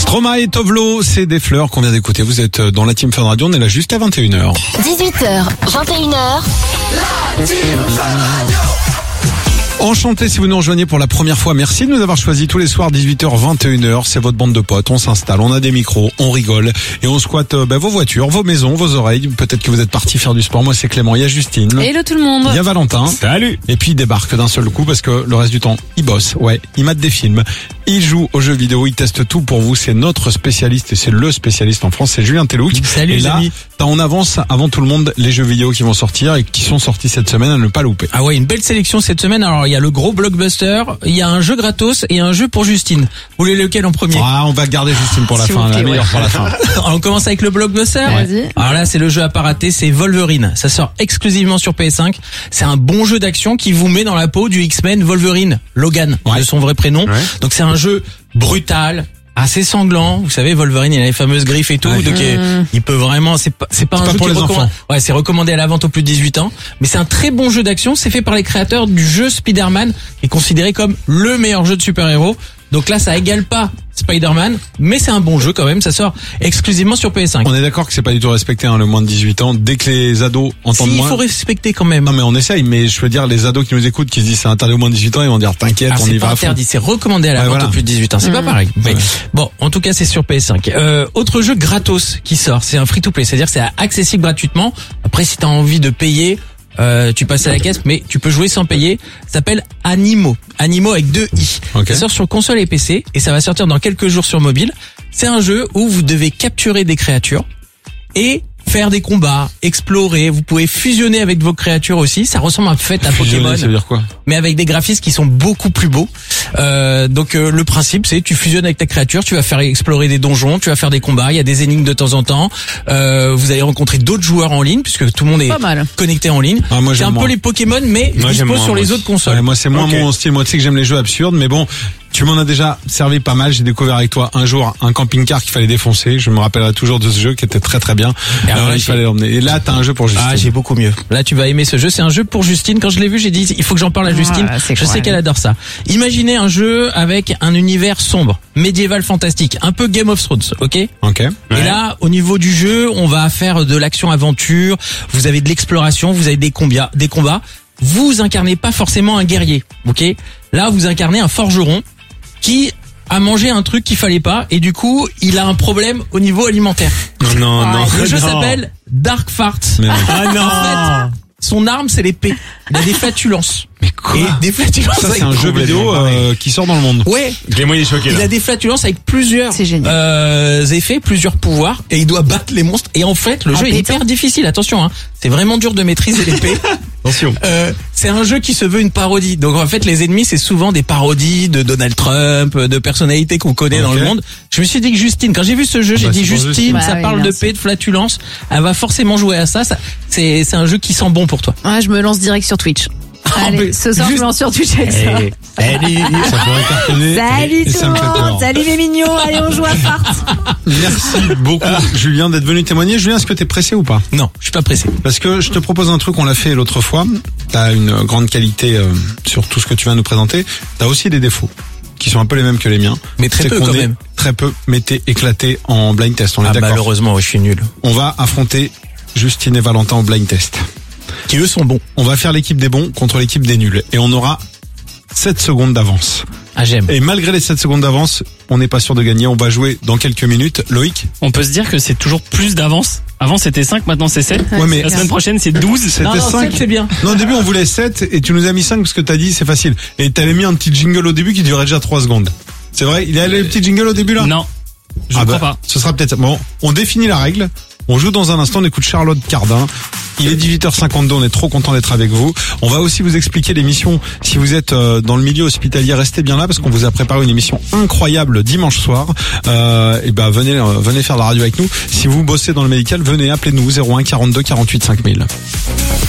Stromae et Tovlo, c'est des fleurs qu'on vient d'écouter. Vous êtes dans la Team Fun Radio, on est là jusqu'à 21h. 18h, 21h. La Team Fun Radio. Enchanté si vous nous rejoignez pour la première fois. Merci de nous avoir choisi tous les soirs 18h, 21h. C'est votre bande de potes. On s'installe, on a des micros, on rigole et on squatte vos voitures, vos maisons, vos oreilles. Peut-être que vous êtes partis faire du sport. Moi, c'est Clément. Il y a Justine. Hello tout le monde. Il y a Valentin. Salut. Et puis il débarque d'un seul coup parce que le reste du temps, il bosse. Ouais, il mate des films. Il joue aux jeux vidéo. Il teste tout pour vous. C'est notre spécialiste et c'est le spécialiste en France. C'est Julien Telouk. Salut et les là, amis. on avance avant tout le monde les jeux vidéo qui vont sortir et qui sont sortis cette semaine à ne pas louper. Ah ouais, une belle sélection cette semaine. Alors il y a le gros blockbuster, il y a un jeu gratos et un jeu pour Justine. Vous voulez lequel en premier? Ah, on va garder Justine pour la fin, la meilleure pour la fin. On commence avec le blockbuster. Vas-y. Alors là, c'est le jeu à pas rater, c'est Wolverine. Ça sort exclusivement sur PS5. C'est un bon jeu d'action qui vous met dans la peau du X-Men Wolverine, Logan, de son vrai prénom. Ouais. Donc c'est un jeu brutal, assez sanglant. Vous savez, Wolverine, il a les fameuses griffes et tout. Ouais. Donc il peut vraiment, c'est pas un jeu pour les enfants. Ouais, c'est recommandé à la vente aux plus de 18 ans. Mais c'est un très bon jeu d'action. C'est fait par les créateurs du jeu Spider-Man, qui est considéré comme le meilleur jeu de super-héros. Donc là, ça égale pas Spider-Man, mais c'est un bon jeu quand même. Ça sort exclusivement sur PS5. On est d'accord que c'est pas du tout respecté, le moins de 18 ans. Dès que les ados entendent moins. Il faut respecter quand même. Non, mais on essaye. Mais je veux dire, les ados qui nous écoutent, qui se disent c'est interdit au moins de 18 ans, ils vont dire t'inquiète, on y va. C'est pas interdit, c'est recommandé à la vente aux plus de 18 ans. C'est pas pareil. Mais bon, en tout cas, c'est sur PS5. Autre jeu gratos qui sort, c'est un free-to-play, c'est-à-dire que c'est accessible gratuitement. Après, si t'as envie de payer, tu passes à la caisse, mais tu peux jouer sans payer. Ça s'appelle Animo. Animo avec 2 i. Okay. Ça sort sur console et PC et ça va sortir dans quelques jours sur mobile. C'est un jeu où vous devez capturer des créatures et faire des combats, explorer. Vous pouvez fusionner avec vos créatures aussi. Ça ressemble en fait à Pokémon. Ça veut dire quoi? Mais avec des graphismes qui sont beaucoup plus beaux. Donc le principe, c'est tu fusionnes avec ta créature, tu vas faire explorer des donjons, tu vas faire des combats. Il y a des énigmes de temps en temps. Vous allez rencontrer d'autres joueurs en ligne puisque tout le monde est connecté en ligne. Ah, c'est un peu les Pokémon, mais dispo sur les autres consoles. Ouais, moi, c'est moins mon style. Moi, tu sais que j'aime les jeux absurdes, mais bon. Tu m'en as déjà servi pas mal. J'ai découvert avec toi un jour un camping-car qu'il fallait défoncer. Je me rappellerai toujours de ce jeu qui était très très bien. Et alors il fallait l'emmener. Et là, t'as un jeu pour Justine. Ah, j'ai beaucoup mieux. Là, tu vas aimer ce jeu. C'est un jeu pour Justine. Quand je l'ai vu, j'ai dit, il faut que j'en parle à Justine. Je sais qu'elle adore ça. Imaginez un jeu avec un univers sombre, médiéval fantastique, un peu Game of Thrones, ok? Ok. Et là, au niveau du jeu, on va faire de l'action-aventure. Vous avez de l'exploration, vous avez des combats. Vous incarnez pas forcément un guerrier, ok? Là, vous incarnez un forgeron qui a mangé un truc qu'il fallait pas et du coup il a un problème au niveau alimentaire. Non. Le jeu s'appelle Dark Fart. Ah non. En fait, son arme c'est l'épée. Il a des flatulences. Mais quoi? Et des flatulences. Ça c'est un jeu vidéo qui sort dans le monde. Ouais. Clément il est choqué. Il a des flatulences avec plusieurs effets, plusieurs pouvoirs et il doit battre les monstres. Et en fait le jeu est hyper difficile. Attention, c'est vraiment dur de maîtriser l'épée. Attention. C'est un jeu qui se veut une parodie. Donc en fait les ennemis c'est souvent des parodies de Donald Trump, de personnalités qu'on connaît dans le monde. Je me suis dit que Justine, quand j'ai vu ce jeu, j'ai dit Justine, ça parle de paix, de flatulence, elle va forcément jouer à ça. C'est un jeu qui sent bon pour toi. Ouais, je me lance direct sur Twitch. Allez, ce soir, je me lance sur Twitch avec ça. Salut, ça pourrait cartonner. Salut tout le monde, salut mes mignons, allez on joue à Fart. Merci beaucoup Julien d'être venu témoigner. Julien, est-ce que t'es pressé ou pas? Non, je suis pas pressé. Parce que je te propose un truc, on l'a fait l'autre fois. T'as une grande qualité sur tout ce que tu vas nous présenter. T'as aussi des défauts qui sont un peu les mêmes que les miens. Mais très peu quand même. Très peu, mais t'es éclaté en blind test, on est d'accord? Malheureusement, je suis nul. On va affronter Justine et Valentin au blind test. Qui eux sont bons. On va faire l'équipe des bons contre l'équipe des nuls. Et on aura 7 secondes d'avance. Ah, j'aime. Et malgré les 7 secondes d'avance, on n'est pas sûr de gagner. On va jouer dans quelques minutes. Loïc? On peut se dire que c'est toujours plus d'avance. Avant c'était 5, maintenant c'est 7. Ouais, mais la semaine prochaine c'est 12. C'était 5. 7 c'est bien. Non, au début on voulait 7 et tu nous as mis 5 parce que t'as dit c'est facile. Et t'avais mis un petit jingle au début qui durait déjà 3 secondes. C'est vrai? Il y a le petit jingle au début là? Non. Je crois pas. Ce sera peut-être... Bon, on définit la règle. On joue dans un instant, on écoute Charlotte Cardin. Il est 18h52, on est trop content d'être avec vous. On va aussi vous expliquer l'émission. Si vous êtes dans le milieu hospitalier, restez bien là parce qu'on vous a préparé une émission incroyable dimanche soir. Et ben venez faire la radio avec nous. Si vous bossez dans le médical, venez, appelez-nous 01 42 48 5000.